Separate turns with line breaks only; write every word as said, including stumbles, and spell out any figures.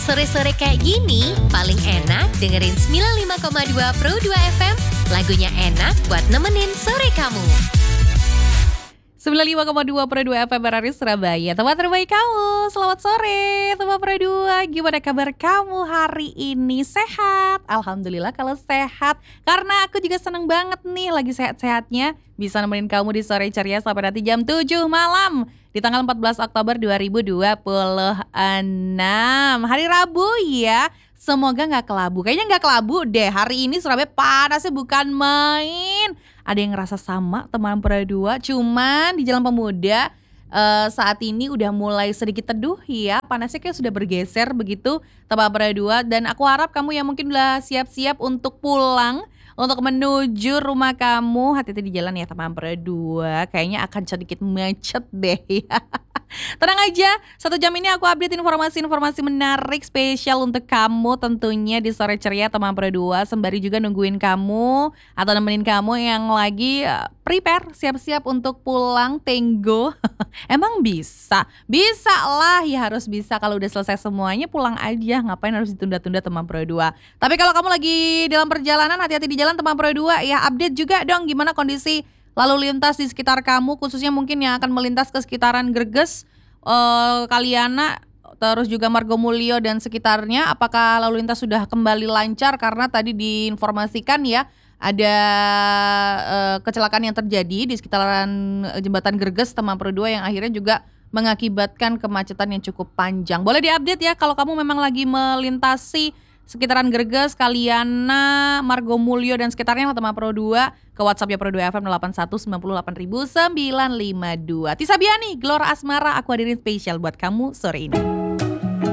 Sore-sore kayak gini, paling enak dengerin sembilan puluh lima koma dua Pro dua F M. Lagunya enak buat nemenin sore kamu.
sembilan puluh lima koma dua Pro dua F M Berari Surabaya, tempat terbaik kamu. Selamat sore tempat Pro dua. Gimana kabar kamu hari ini? Sehat? Alhamdulillah kalau sehat. Karena aku juga seneng banget nih lagi sehat-sehatnya bisa nemenin kamu di sore ceria sampai nanti jam tujuh malam di tanggal empat belas Oktober dua ribu dua puluh enam. Hari Rabu ya. Semoga gak kelabu. Kayaknya gak kelabu deh. Hari ini Surabaya panasnya bukan main. Ada yang ngerasa sama teman Pro dua. Cuman di Jalan Pemuda uh, saat ini udah mulai sedikit teduh ya. Panasnya kayak sudah bergeser begitu teman Pro dua. Dan aku harap kamu yang mungkin udah siap-siap untuk pulang, untuk menuju rumah kamu, hati-hati di jalan ya teman Pro dua. Kayaknya akan sedikit macet deh ya. Tenang aja, satu jam ini aku update informasi-informasi menarik spesial untuk kamu tentunya di sore ceria teman Pro dua. Sembari juga nungguin kamu atau nemenin kamu yang lagi uh, prepare, siap-siap untuk pulang tenggo. Emang bisa? Bisa lah, ya harus bisa. Kalau udah selesai semuanya pulang aja, ngapain harus ditunda-tunda teman Pro dua. Tapi kalau kamu lagi dalam perjalanan, hati-hati di jalan teman Pro dua ya. Update juga dong gimana kondisi lalu lintas di sekitar kamu, khususnya mungkin yang akan melintas ke sekitaran Greges, uh, Kaliana, terus juga Margomulyo dan sekitarnya. Apakah lalu lintas sudah kembali lancar? Karena tadi diinformasikan ya ada uh, kecelakaan yang terjadi di sekitaran jembatan Greges teman Pro dua yang akhirnya juga mengakibatkan kemacetan yang cukup panjang. Boleh diupdate ya kalau kamu memang lagi melintasi sekitaran Greges, Kaliana, Margomulyo dan sekitarnya teman Pro dua ke WhatsApp ya Pro dua F M delapan satu sembilan delapan sembilan sembilan lima dua. Tisa Biani, Gelora Asmara, aku hadirin spesial buat kamu sore ini.